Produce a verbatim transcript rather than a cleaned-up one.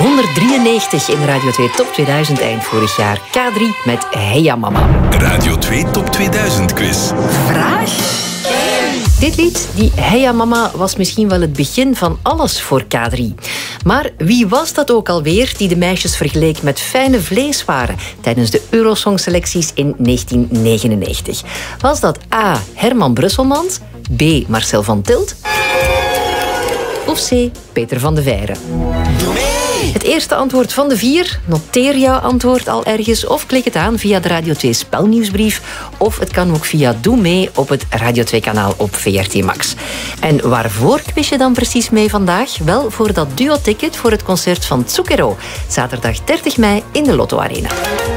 honderddrieënnegentig in de Radio twee Top tweeduizend eind vorig jaar. K drie met Heya Mama. Radio twee Top tweeduizend quiz. Vraag? Dit lied, die Heya Mama, was misschien wel het begin van alles voor K drie. Maar wie was dat ook alweer die de meisjes vergeleek met fijne vleeswaren tijdens de Eurosong-selecties in negentien negenennegentig? Was dat A. Herman Brusselmans, B. Marcel van Tilt of C. Peter van de Veire? Het eerste antwoord van de vier. Noteer jouw antwoord al ergens of klik het aan via de Radio twee spelnieuwsbrief. Of het kan ook via Doe Mee op het Radio twee kanaal op V R T Max. En waarvoor quiz je dan precies mee vandaag? Wel voor dat duo-ticket voor het concert van Zucchero. Zaterdag dertig mei in de Lotto Arena.